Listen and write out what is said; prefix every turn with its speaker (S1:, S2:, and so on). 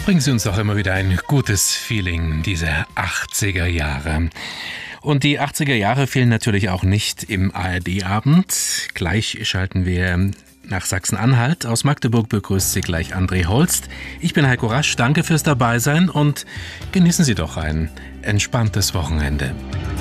S1: Bringen Sie uns doch immer wieder ein gutes Feeling, diese 80er Jahre. Und die 80er Jahre fehlen natürlich auch nicht im ARD-Abend. Gleich schalten wir nach Sachsen-Anhalt. Aus Magdeburg begrüßt Sie gleich André Holst. Ich bin Heiko Rasch, danke fürs Dabeisein und genießen Sie doch ein entspanntes Wochenende.